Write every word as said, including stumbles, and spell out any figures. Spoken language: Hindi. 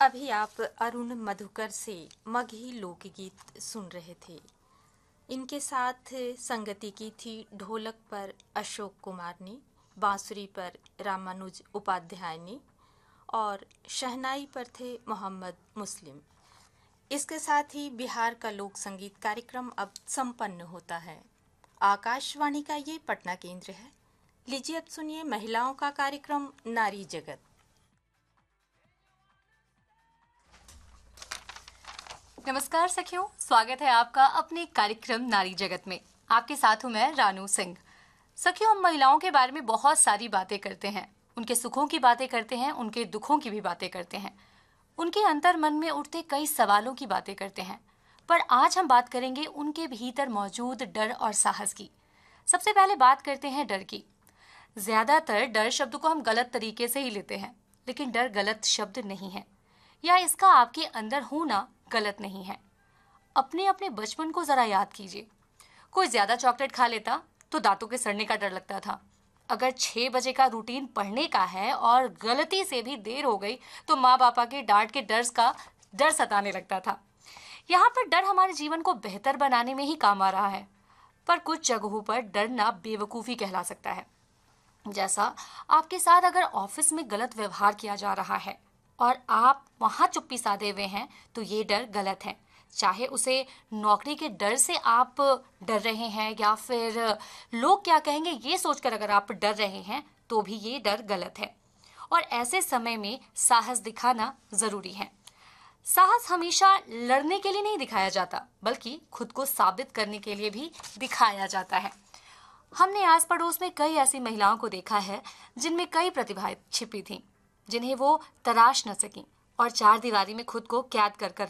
अभी आप अरुण मधुकर से मगही लोकगीत सुन रहे थे। इनके साथ संगति की थी ढोलक पर अशोक कुमार ने, बांसुरी पर रामानुज उपाध्याय ने और शहनाई पर थे मोहम्मद मुस्लिम। इसके साथ ही बिहार का लोक संगीत कार्यक्रम अब संपन्न होता है। आकाशवाणी का ये पटना केंद्र है। लीजिए अब सुनिए महिलाओं का कार्यक्रम नारी जगत। नमस्कार सखियों, स्वागत है आपका अपने कार्यक्रम नारी जगत में। आपके साथ हूं मैं रानू सिंह। सखियों, हम महिलाओं के बारे में बहुत सारी बातें करते हैं। उनके सुखों की बातें करते हैं, उनके दुखों की भी बातें करते हैं, उनके अंतर मन में उठते कई सवालों की बातें करते हैं। पर आज हम बात करेंगे उनके भीतर मौजूद डर और साहस की। सबसे पहले बात करते हैं डर की। ज्यादातर डर शब्द को हम गलत तरीके से ही लेते हैं, लेकिन डर गलत शब्द नहीं है, या इसका आपके अंदर होना गलत नहीं है। अपने अपने बचपन को जरा याद कीजिए। कोई ज्यादा चॉकलेट खा लेता तो दांतों के सड़ने का डर लगता था। अगर छह बजे का रूटीन पढ़ने का है और गलती से भी देर हो गई तो माँ बापा के डांट के डर का डर सताने लगता था। यहाँ पर डर हमारे जीवन को बेहतर बनाने में ही काम आ रहा है, पर कुछ जगहों पर डरना बेवकूफी कहला सकता है। जैसा आपके साथ अगर ऑफिस में गलत व्यवहार किया जा रहा है और आप वहां चुप्पी साधे हुए हैं तो ये डर गलत है। चाहे उसे नौकरी के डर से आप डर रहे हैं या फिर लोग क्या कहेंगे ये सोचकर अगर आप डर रहे हैं तो भी ये डर गलत है। और ऐसे समय में साहस दिखाना जरूरी है। साहस हमेशा लड़ने के लिए नहीं दिखाया जाता, बल्कि खुद को साबित करने के लिए भी दिखाया जाता है। हमने आस पड़ोस में कई ऐसी महिलाओं को देखा है जिनमें कई प्रतिभाएं छिपी थीं, जिन्हें वो तराश न सकी और चार दीवारी में खुद को कैद कर कर